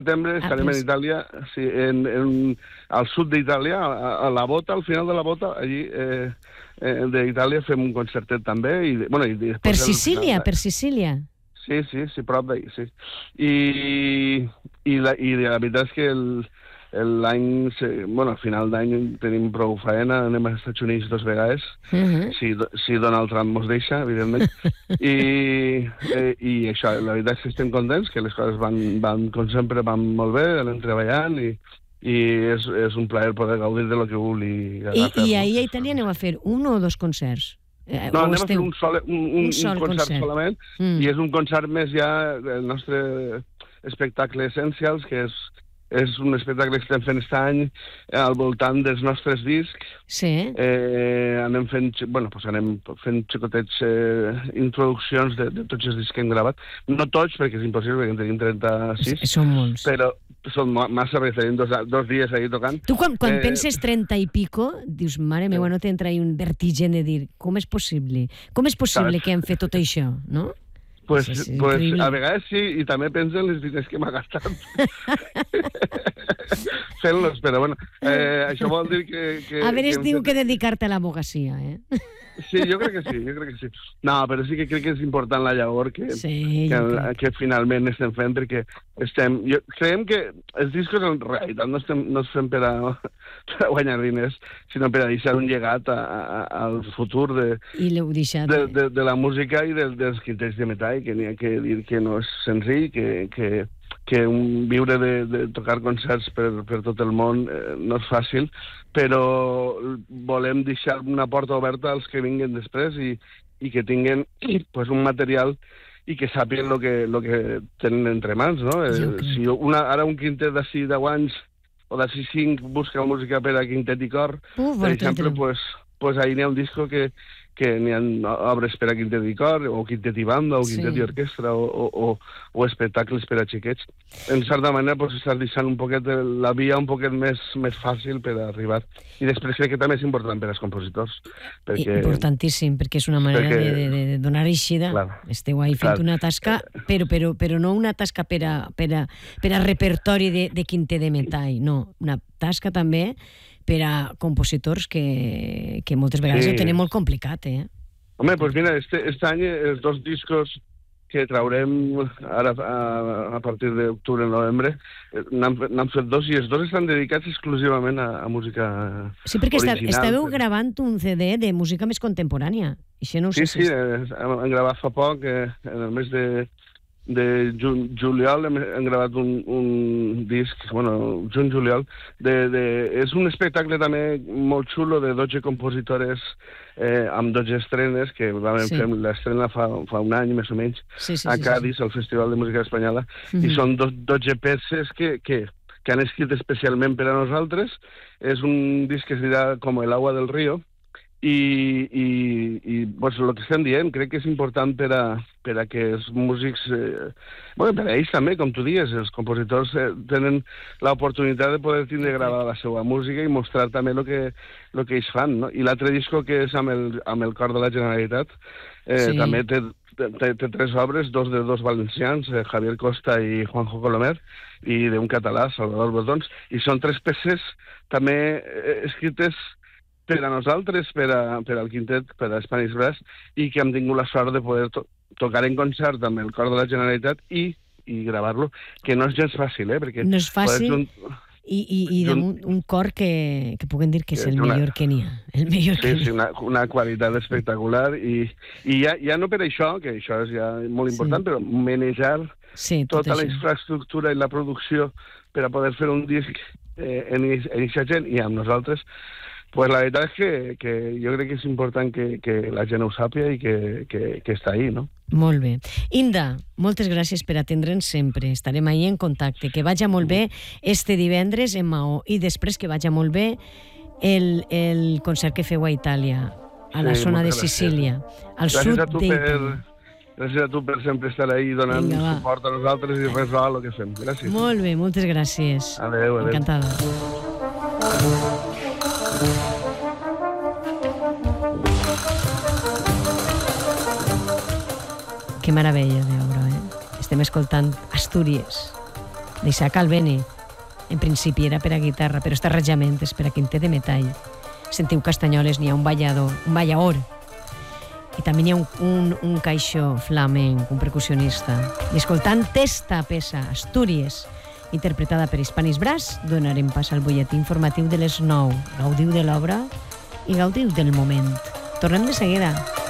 setembre estarem en Itàlia, sí, al sud d'Itàlia, a la Bota, al final de la Bota, allí d'Itàlia fem un concertet també. Per Sicília, per Sicília. Sí, prop d'ahir, sí. I la veritat és que al final d'any tenim prou faena, anem als Estats Units 2 vegades, si Donald Trump mos deixa, evidentment. I això, la veritat és que estem contents, que les coses van com sempre, van molt bé, anem treballant i és un plaer poder gaudir de lo que vulgui agafar. I ahir a Itàlia aneu a fer un o dos concerts? No, anem a fer un concert solament, i és un concert més ja del nostre espectacle Essentials, que és un espectacle que estem fent aquest any al voltant dels nostres discs. Sí. Anem fent xicotets introduccions de tots els discs que hem gravat. No tots, perquè és impossible, perquè en tenim 36. Són molts. Però són massa, perquè tenim dos dies ahí tocant. Tu quan penses 30 i pico, dius, mare meva, no t'entra ahí un vertigen de dir, com és possible? Com és possible que hem fet tot això, no? Pues a vegades sí, i també penso en les diners que m'ha gastat fent-los, però bueno, això vol dir que... A veure, diu que dedicar-te a l'advocacia, Sí, jo crec que sí. No, però sí que crec que és important la llavor que finalment estem fent, perquè creiem que els discos en realitat no es fem per a guanyar diners, sinó per a deixar un llegat al futur de la música i dels quintets de metall, que n'hi ha que dir que no és senzill, que viure de tocar concerts per tot el món no és fàcil, però volem deixar una porta oberta als que vinguen després i que tinguen un material i que sàpiguen el que tenen entre mans, no? Si ara un quintet d'ací 10 anys o d'ací 5 busca música per a quintet i cor, per exemple, ahí n'hi ha un disco que n'hi ha obres per a quintet i cor, o quintet i banda, o quintet i orquestra, o espectacles per a xiquets. En certa manera, estar deixant un poquet la via un poquet més fàcil per arribar. I després crec que també és important per als compositors. Importantíssim, perquè és una manera de donar eixida. Esteu ahí fent una tasca, però no una tasca per a repertori de quintet de metall, no, una tasca també per a compositors que moltes vegades ho tenen molt complicat, Home, doncs mira, aquest any els 2 discos que traurem ara a partir d'octubre o novembre, n'han fet 2 i els 2 estan dedicats exclusivament a música original. Sí, perquè estàveu gravant un CD de música més contemporània. Sí, hem gravat fa poc, en el mes de juliol hem gravat un disc, juny-juliol, és un espectacle també molt xulo de 12 compositores amb 12 estrenes, que vam fer l'estrena fa un any més o menys, a Cádiz, al Festival de Música Espanyola, i són 12 peces que han escrit especialment per a nosaltres. És un disc que es dirà com El agua del río, i el que estem dient, crec que és important per a que els músics, per a ells també, com tu dius, els compositors tenen l'oportunitat de poder tindre gravar la seva música i mostrar també el que ells fan, no? I l'altre disco, que és amb el Cor de la Generalitat, també té 3 obres, 2 de 2 valencians, Javier Costa i Juanjo Colomer, i d'un català, Salvador Botons, i són 3 peces també escrites per a nosaltres, per al quintet, per a Spanish Brass, i que hem tingut la sort de poder tocar en concert amb el Cor de la Generalitat i gravar-lo, que no és gens fàcil, perquè... No és fàcil, i un cor que puguem dir que és el millor que n'hi ha. Sí, una qualitat espectacular, i ja no per això, que això és ja molt important, però manejar tota la infraestructura i la producció per a poder fer un disc en aquesta gent i amb nosaltres. Pues la veritat és que jo crec que és important que la gent ho sàpiga i que està ahí, no? Molt bé. Inda, moltes gràcies per atendre'ns sempre. Estarem ahí en contacte. Que vagi molt bé este divendres en Maó i després que vagi molt bé el concert que feu a Itàlia, a la zona de Sicília, al sud d'Itàlia. Gràcies a tu per sempre estar ahí donant suport a nosaltres i resolar el que fem. Gràcies. Molt bé, moltes gràcies. Adéu. Encantada. Que meravella d'obra, Estem escoltant Astúries. d'Isaac Albene. En principi era per a guitarra, però està arranjament és per a quintet de metall. Sentiu castanyoles, n'hi ha un ballaor, i també n'hi ha un caixó flamenc, un percussionista. I escoltant esta peça, Astúries, interpretada per Hispanis Brass, donarem pas al butlletí informatiu de les 9. Gaudiu de l'obra i gaudiu del moment. Tornem de seguida.